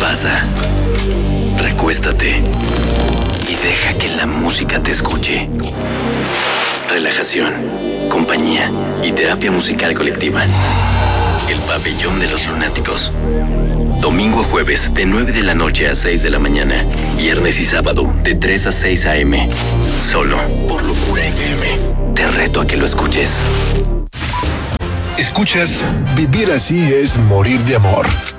pasa? Recuéstate y deja que la música te escuche. Relajación, compañía y terapia musical colectiva. El Pabellón de los Lunáticos. Domingo a jueves de 9 de la noche a 6 de la mañana. Viernes y sábado de 3 a 6 a.m. Solo por Locura FM. Te reto a que lo escuches. Escuchas Vivir así es morir de amor.